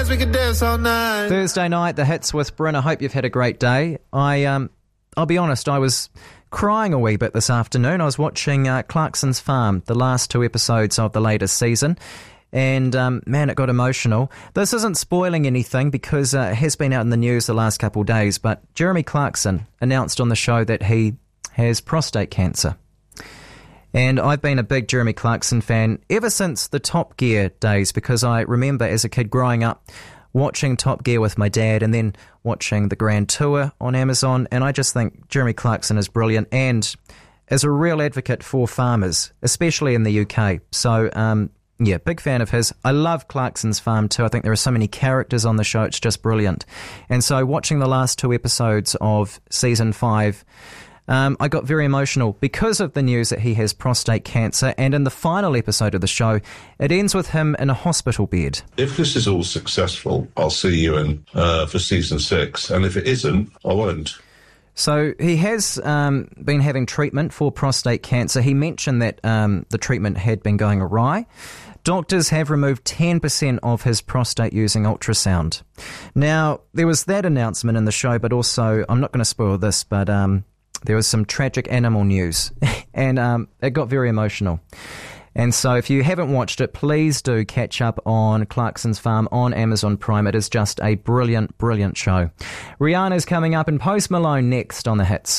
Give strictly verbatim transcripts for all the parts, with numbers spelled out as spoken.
dance, we can dance all night. Thursday night, the hits with Bryn. I hope you've had a great day. I, um, I'll be honest, I was crying a wee bit this afternoon. I was watching uh, Clarkson's Farm, the last two episodes of the latest season. And, um, man, it got emotional. This isn't spoiling anything because uh, it has been out in the news the last couple of days, but Jeremy Clarkson announced on the show that he has prostate cancer. And I've been a big Jeremy Clarkson fan ever since the Top Gear days, because I remember as a kid growing up watching Top Gear with my dad and then watching the Grand Tour on Amazon, and I just think Jeremy Clarkson is brilliant and is a real advocate for farmers, especially in the U K. So, um, yeah, big fan of his. I love Clarkson's Farm too. I think there are so many characters on the show, it's just brilliant. And so watching the last two episodes of season five, Um, I got very emotional because of the news that he has prostate cancer, and in the final episode of the show, it ends with him in a hospital bed. If this is all successful, I'll see you in uh, for season six, and if it isn't, I won't. So he has um, been having treatment for prostate cancer. He mentioned that um, the treatment had been going awry. Doctors have removed ten percent of his prostate using ultrasound. Now, there was that announcement in the show, but also, I'm not going to spoil this, but um, there was some tragic animal news, and um, it got very emotional. And so if you haven't watched it, please do catch up on Clarkson's Farm on Amazon Prime. It is just a brilliant, brilliant show. Rihanna's coming up and Post Malone next on The Hits.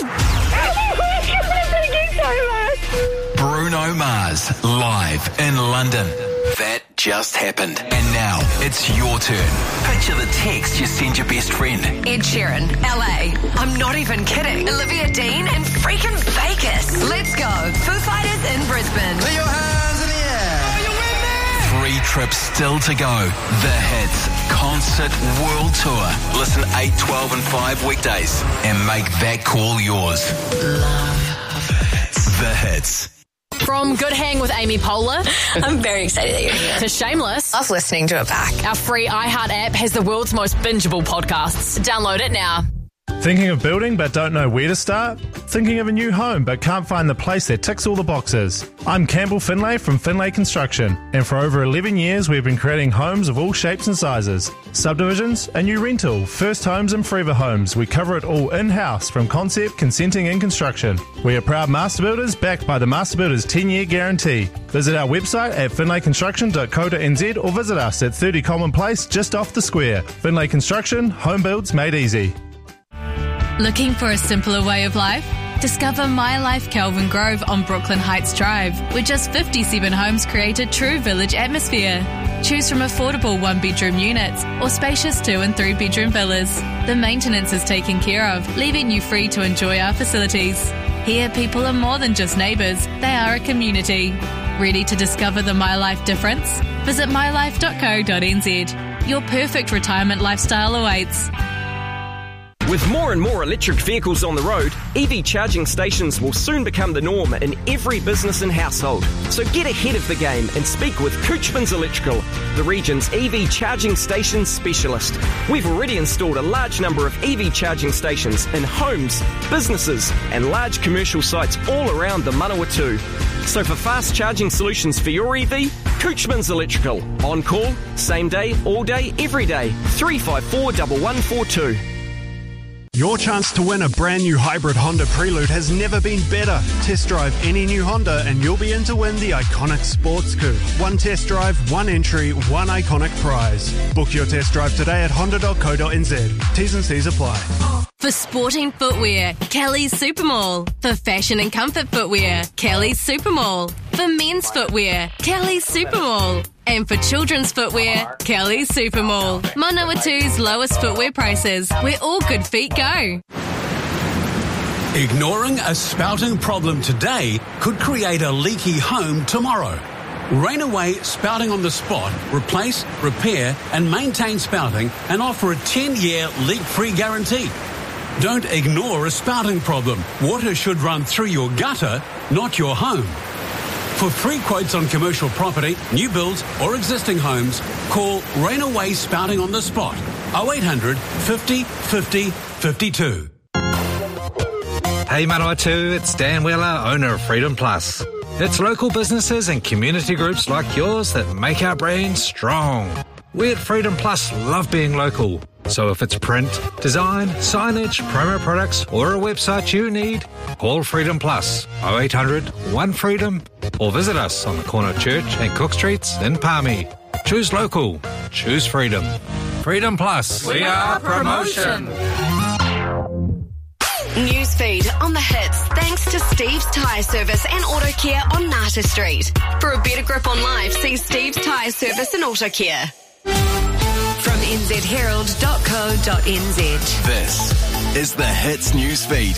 Bruno Mars, live in London. That just happened. And now, it's your turn. Picture the text you send your best friend. Ed Sheeran, L A. I'm not even kidding. Olivia Dean in freaking Vegas. Let's go. Foo Fighters in Brisbane. Put your hands in the air. Are you with me? Three trips still to go. The Hits Concert World Tour. Listen eight, twelve and five weekdays and make that call yours. Love The Hits. From Good Hang with Amy Poehler. I'm very excited that you're here. To Shameless. Love listening to it back. Our free iHeart app has the world's most bingeable podcasts. Download it now. Thinking of building but don't know where to start? Thinking of a new home but can't find the place that ticks all the boxes? I'm Campbell Finlay from Finlay Construction, and for over eleven years we've been creating homes of all shapes and sizes. Subdivisions, a new rental, first homes and forever homes. We cover it all in-house from concept, consenting and construction. We are proud master builders backed by the Master Builders ten-year guarantee. Visit our website at finlay construction dot co dot n z or visit us at thirty Common Place just off the square. Finlay Construction, home builds made easy. Looking for a simpler way of life? Discover My Life Kelvin Grove on Brooklyn Heights Drive, where just fifty-seven homes create a true village atmosphere. Choose from affordable one-bedroom units or spacious two- and three-bedroom villas. The maintenance is taken care of, leaving you free to enjoy our facilities. Here, people are more than just neighbours, they are a community. Ready to discover the My Life difference? Visit my life dot co dot n z. Your perfect retirement lifestyle awaits. With more and more electric vehicles on the road, E V charging stations will soon become the norm in every business and household. So get ahead of the game and speak with Couchman's Electrical, the region's E V charging station specialist. We've already installed a large number of E V charging stations in homes, businesses and large commercial sites all around the Manawatu. So for fast charging solutions for your E V, Couchman's Electrical. On call, same day, all day, every day. three five four, one one four two. Your chance to win a brand new hybrid Honda Prelude has never been better. Test drive any new Honda and you'll be in to win the iconic sports coupe. One test drive, one entry, one iconic prize. Book your test drive today at honda dot co dot n z. T's and C's apply. For sporting footwear, Kelly's Supermall. For fashion and comfort footwear, Kelly's Supermall. For men's footwear, Kelly's Supermall. And for children's footwear, Kelly's Supermall. Manawatu's lowest footwear prices, where all good feet go. Ignoring a spouting problem today could create a leaky home tomorrow. Rainaway Spouting on the Spot replace, repair and maintain spouting and offer a ten-year leak-free guarantee. Don't ignore a spouting problem. Water should run through your gutter, not your home. For free quotes on commercial property, new builds or existing homes, call Rainaway Spouting on the Spot. oh eight hundred, fifty, fifty, fifty-two. Hey Manawatu, it's Dan Wheeler, owner of Freedom Plus. It's local businesses and community groups like yours that make our brand strong. We at Freedom Plus love being local. So if it's print, design, signage, promo products or a website you need, call Freedom Plus oh eight hundred one freedom or visit us on the corner of Church and Cook Streets in Palmy. Choose local. Choose freedom. Freedom Plus. We are promotion. Newsfeed on the hits thanks to Steve's Tyre Service and Auto Care on Nata Street. For a better grip on life, see Steve's Tyre Service and Auto Care. From n z herald dot co dot n z. This is the Hits Newsfeed.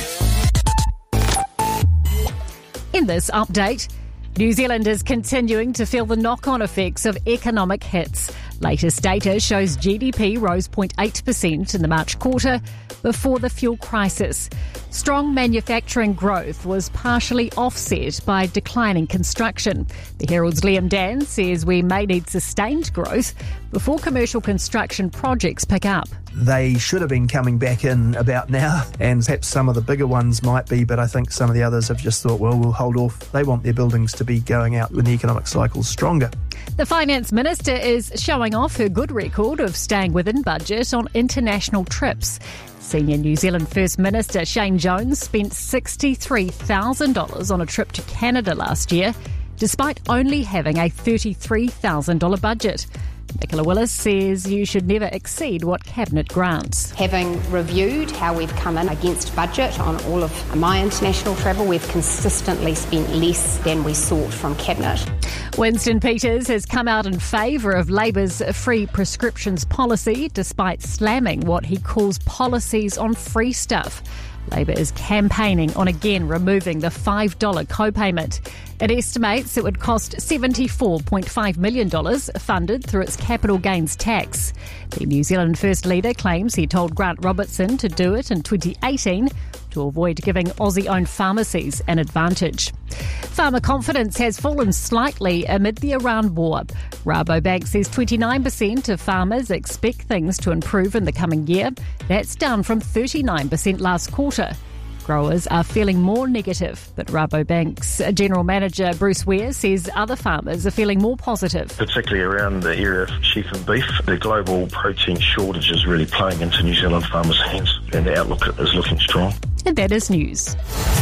In this update, New Zealand is continuing to feel the knock-on effects of economic hits. Latest data shows G D P rose zero point eight percent in the March quarter before the fuel crisis. Strong manufacturing growth was partially offset by declining construction. The Herald's Liam Dan says we may need sustained growth before commercial construction projects pick up. They should have been coming back in about now, and perhaps some of the bigger ones might be, but I think some of the others have just thought, well, we'll hold off. They want their buildings to be going out when the economic cycle's stronger. The Finance Minister is showing off her good record of staying within budget on international trips. Senior New Zealand First Minister Shane Jones spent sixty-three thousand dollars on a trip to Canada last year, despite only having a thirty-three thousand dollars budget. Nicola Willis says you should never exceed what Cabinet grants. Having reviewed how we've come in against budget on all of my international travel, we've consistently spent less than we sought from Cabinet. Winston Peters has come out in favour of Labour's free prescriptions policy, despite slamming what he calls policies on free stuff. Labour is campaigning on again removing the five dollars co-payment. It estimates it would cost seventy-four point five million dollars, funded through its capital gains tax. The New Zealand First Leader claims he told Grant Robertson to do it in twenty eighteen to avoid giving Aussie-owned pharmacies an advantage. Farmer confidence has fallen slightly amid the Iran war. Rabobank says twenty-nine percent of farmers expect things to improve in the coming year. That's down from thirty-nine percent last quarter. Growers are feeling more negative, but Rabobank's General Manager Bruce Ware says other farmers are feeling more positive. Particularly around the area of sheep and beef, the global protein shortage is really playing into New Zealand farmers' hands, and the outlook is looking strong. And that is news.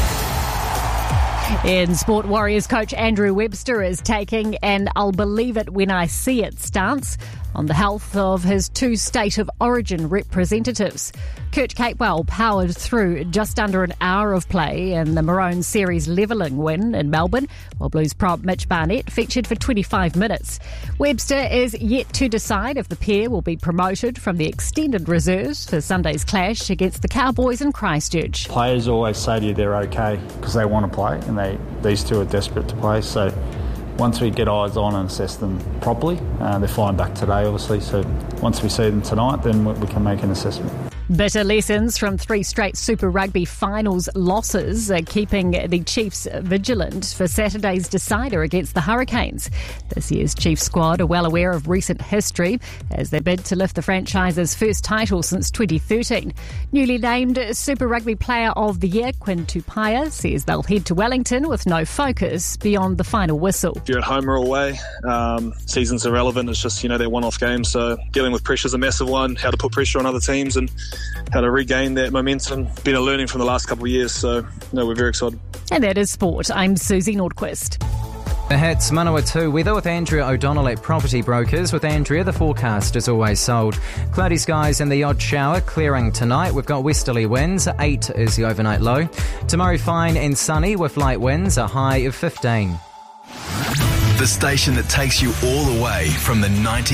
In sport, Warriors coach Andrew Webster is taking an I'll believe it when I see it stance on the health of his two state of origin representatives. Kurt Capewell powered through just under an hour of play in the Maroons series levelling win in Melbourne, while Blues prop Mitch Barnett featured for twenty-five minutes. Webster is yet to decide if the pair will be promoted from the extended reserves for Sunday's clash against the Cowboys in Christchurch. Players always say to you they're okay because they want to play, and they these two are desperate to play, so once we get eyes on and assess them properly, uh, they're flying back today obviously, so once we see them tonight then we can make an assessment. Bitter lessons from three straight Super Rugby finals losses are keeping the Chiefs vigilant for Saturday's decider against the Hurricanes. This year's Chiefs squad are well aware of recent history as they bid to lift the franchise's first title since twenty thirteen. Newly named Super Rugby Player of the Year, Quinn Tupaia, says they'll head to Wellington with no focus beyond the final whistle. If you're at home or away, um, season's irrelevant. It's just, you know, they're one-off games, so dealing with pressure is a massive one, how to put pressure on other teams and how to regain that momentum. Been a learning from the last couple of years, so no, we're very excited. And that is sport. I'm Susie Nordquist. The hits, Manawatu weather with Andrea O'Donnell at Property Brokers. With Andrea, the forecast is always sold. Cloudy skies and the odd shower, clearing tonight. We've got westerly winds, eight is the overnight low. Tomorrow fine and sunny with light winds, a high of fifteen. The station that takes you all the way from the nineties